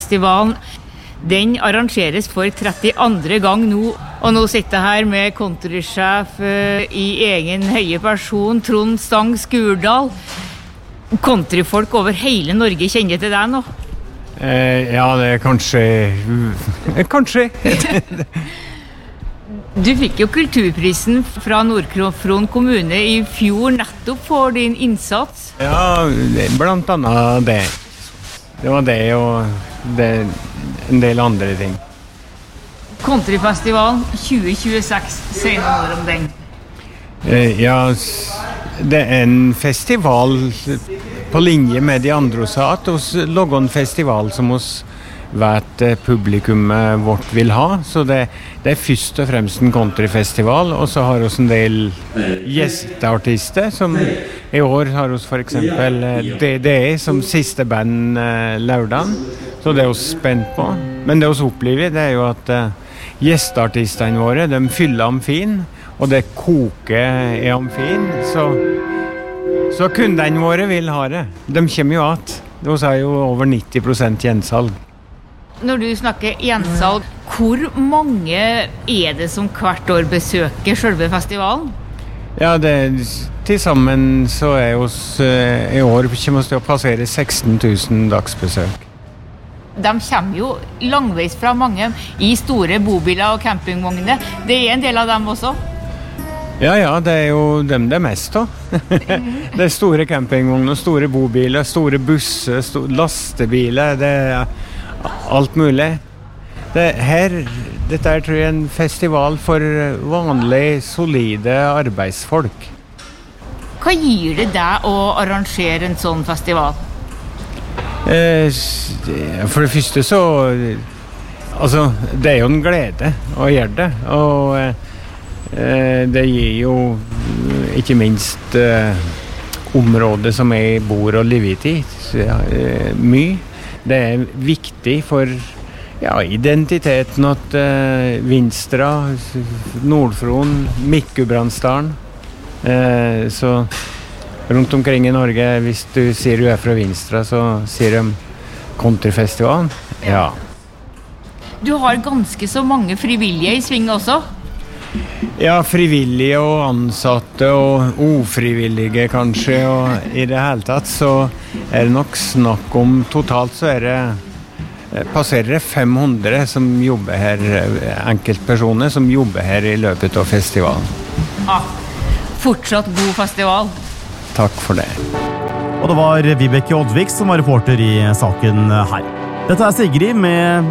Festivalen, den arrangeres for 32. gang nå, og nå sitter jeg her med countrysjef i egen høye person, Trond Stang Skurdal. Countryfolk over hele Norge kjenner til deg nå. Ja, det er kanskje. Du fikk jo kulturprisen fra Nord-Fron kommune i fjor nettopp for din innsats. Ja, blant annet det. Det var det og en del andre ting. Countryfestivalen 2026, sier noe mer om den. Ja, det er en festival på linje med de andre også, at oss lager en festival som oss vet publikummet vårt vil ha, så det er først og fremst en countryfestival, og så har vi en del gjesteartister, som i år har vi for eksempel DDE som siste band lørdagen, så det er vi spent på. Men det vi opplever, det er jo at gjesteartistene våre, de fyller amfien, og det koker i amfien, så kundene våre vil ha det. De kommer jo at. Det er jo over 90% gjensalg. Når du snakker gjensalg, hvor mange er det som hvert år besøker selve festivalen? Ja, til sammen så er oss i år kommer vi til å passere 16 000 dagsbesøk. De kommer jo langveis fra mange i store bobiler og campingvogner. Det er en del av dem også. Ja, det er jo dem det er mest av. Det er store campingvogner, store bobiler, store busser, lastebiler, det er alt mulig. Dette er, tror jeg, en festival for vanlige, solide arbeidsfolk. Hva gir det deg å arrangere en sånn festival? For det første så altså, det er jo en glede å gjøre det, og det gir jo ikke minst området som jeg bor og lever i mye. Det er viktig for identiteten at Vinstra, Nord-Fron, Midt-Gudbrandsdalen, så rundt omkring i Norge, hvis du sier du er fra Vinstra, så sier de countryfestivalen. Ja. Du har ganske så mange frivillige i sving også. Ja, frivillige og ansatte og ufrivillige kanskje, og i det hele tatt så er det nok snakk om, totalt så er det passerer 500 som jobber her, enkeltpersoner som jobber her i løpet av festivalen. Fortsatt god festival. Takk for det. Og det var Vibeke Oddvik som var reporter i saken her. Dette er Sigrid med